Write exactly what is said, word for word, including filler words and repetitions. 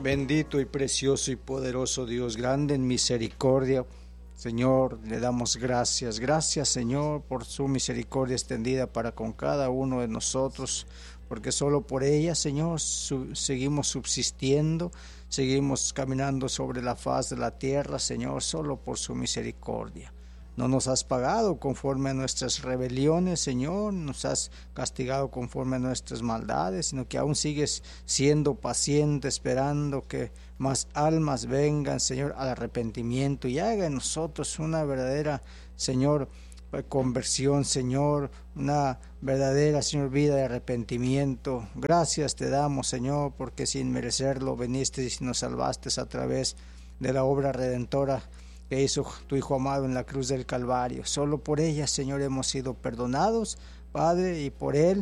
Bendito y precioso y poderoso Dios, grande en misericordia, Señor, le damos gracias. Gracias, Señor, por su misericordia extendida para con cada uno de nosotros, porque solo por ella, Señor, su- seguimos subsistiendo, seguimos caminando sobre la faz de la tierra, Señor, solo por su misericordia. No nos has pagado conforme a nuestras rebeliones, Señor, nos has castigado conforme a nuestras maldades, sino que aún sigues siendo paciente, esperando que más almas vengan, Señor, al arrepentimiento y haga en nosotros una verdadera, Señor, conversión, Señor, una verdadera, Señor, vida de arrepentimiento. Gracias te damos, Señor, porque sin merecerlo viniste y nos salvaste a través de la obra redentora que hizo tu Hijo amado en la cruz del Calvario. Solo por ella, Señor, hemos sido perdonados, Padre, y por Él